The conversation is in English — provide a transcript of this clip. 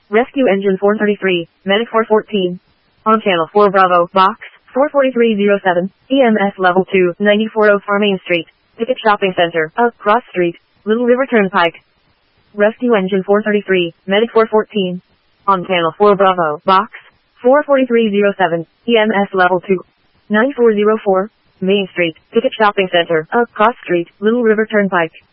Rescue Engine 433, Medic 414. On Channel 4 Bravo, Box 44307, EMS Level 2, 9404 Main Street, Ticket Shopping Center, Cross Street, Little River Turnpike. Rescue Engine 433, Medic 414. On Channel 4 Bravo, Box 44307, EMS Level 2, 9404, Main Street, Ticket Shopping Center, Cross Street, Little River Turnpike.